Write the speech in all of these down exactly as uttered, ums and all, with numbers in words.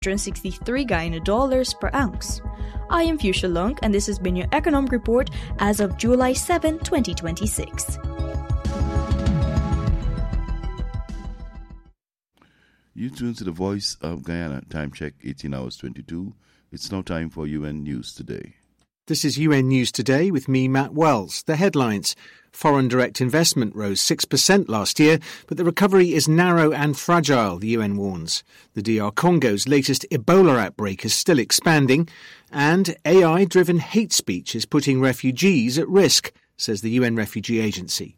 sixty-three Guyana dollars per ounce. I am Fuchsia Lung, and this has been your Economic Report as of July seventh, twenty twenty-six. You tune to the Voice of Guyana. Time check eighteen hours twenty-two. It's now time for U N News Today. This is U N News Today with me, Matt Wells. The headlines. Foreign direct investment rose six percent last year, but the recovery is narrow and fragile, the U N warns. The D R Congo's latest Ebola outbreak is still expanding, and A I-driven hate speech is putting refugees at risk, says the U N Refugee Agency.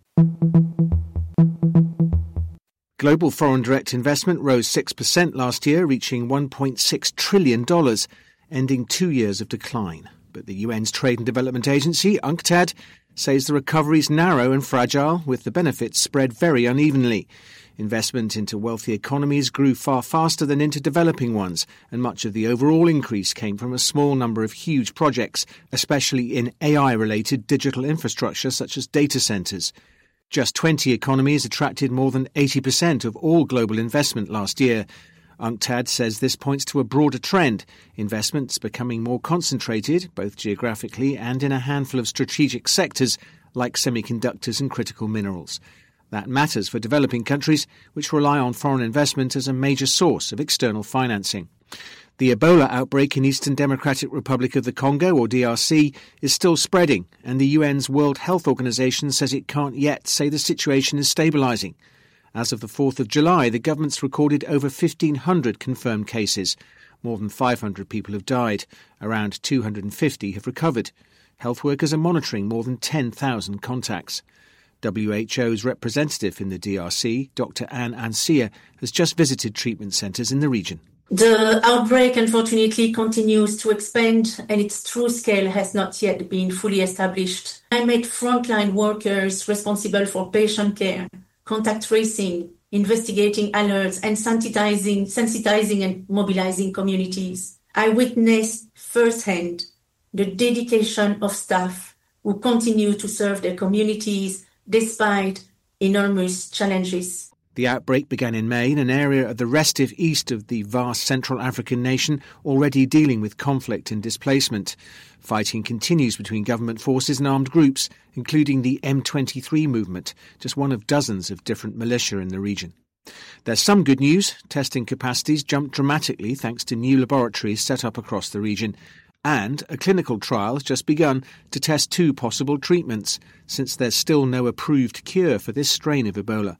Global foreign direct investment rose six percent last year, reaching one point six trillion dollars, ending two years of decline. But the U N's Trade and Development Agency, UNCTAD, says the recovery is narrow and fragile, with the benefits spread very unevenly. Investment into wealthy economies grew far faster than into developing ones, and much of the overall increase came from a small number of huge projects, especially in A I-related digital infrastructure such as data centres. Just twenty economies attracted more than eighty percent of all global investment last year. UNCTAD says this points to a broader trend, investments becoming more concentrated, both geographically and in a handful of strategic sectors like semiconductors and critical minerals. That matters for developing countries, which rely on foreign investment as a major source of external financing. The Ebola outbreak in Eastern Democratic Republic of the Congo, or D R C, is still spreading, and the U N's World Health Organization says it can't yet say the situation is stabilizing. As of the fourth of July, the government's recorded over fifteen hundred confirmed cases. More than five hundred people have died. Around two hundred fifty have recovered. Health workers are monitoring more than ten thousand contacts. W H O's representative in the D R C, Doctor Anne Ansia, has just visited treatment centres in the region. The outbreak, unfortunately, continues to expand, and its true scale has not yet been fully established. I met frontline workers responsible for patient care, contact tracing, investigating alerts, and sensitizing, sensitizing and mobilizing communities. I witnessed firsthand the dedication of staff who continue to serve their communities despite enormous challenges. The outbreak began in May in an area of the restive east of the vast Central African nation already dealing with conflict and displacement. Fighting continues between government forces and armed groups, including the M twenty-three movement, just one of dozens of different militia in the region. There's some good news. Testing capacities jumped dramatically thanks to new laboratories set up across the region. And a clinical trial has just begun to test two possible treatments, since there's still no approved cure for this strain of Ebola.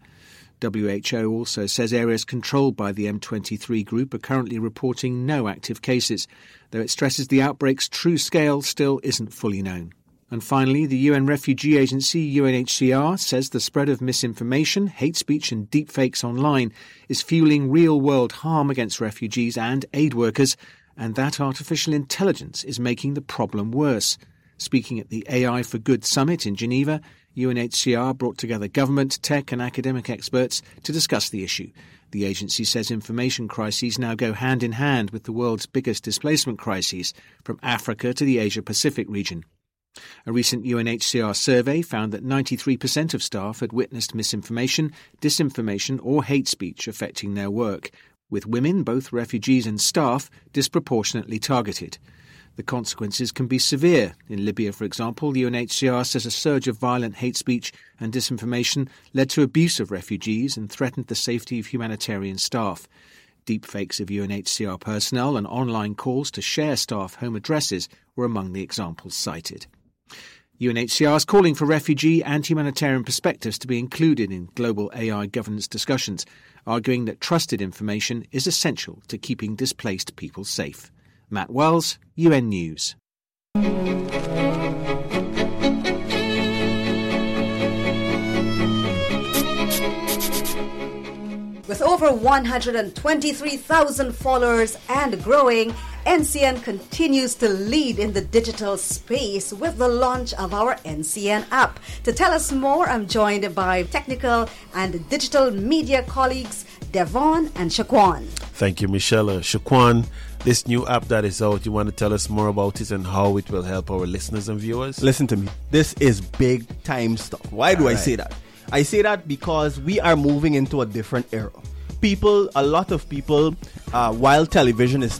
W H O also says areas controlled by the M twenty-three group are currently reporting no active cases, though it stresses the outbreak's true scale still isn't fully known. And finally, the U N Refugee Agency, U N H C R, says the spread of misinformation, hate speech and deepfakes online is fueling real-world harm against refugees and aid workers, and that artificial intelligence is making the problem worse. Speaking at the A I for Good Summit in Geneva, U N H C R brought together government, tech and academic experts to discuss the issue. The agency says information crises now go hand in hand with the world's biggest displacement crises, from Africa to the Asia-Pacific region. A recent U N H C R survey found that ninety-three percent of staff had witnessed misinformation, disinformation or hate speech affecting their work, with women, both refugees and staff, disproportionately targeted. The consequences can be severe. In Libya, for example, the U N H C R says a surge of violent hate speech and disinformation led to abuse of refugees and threatened the safety of humanitarian staff. Deepfakes of U N H C R personnel and online calls to share staff home addresses were among the examples cited. U N H C R is calling for refugee and humanitarian perspectives to be included in global A I governance discussions, arguing that trusted information is essential to keeping displaced people safe. Matt Wells, U N News. With over one hundred twenty-three thousand followers and growing, N C N continues to lead in the digital space with the launch of our N C N app. To tell us more, I'm joined by technical and digital media colleagues Devon and Shaquan. Thank you, Michelle. Uh, Shaquan, this new app that is out, you want to tell us more about it and how it will help our listeners and viewers? Listen to me. This is big time stuff. Why do All I right. say that? I say that because we are moving into a different era. People, a lot of people, uh, while television is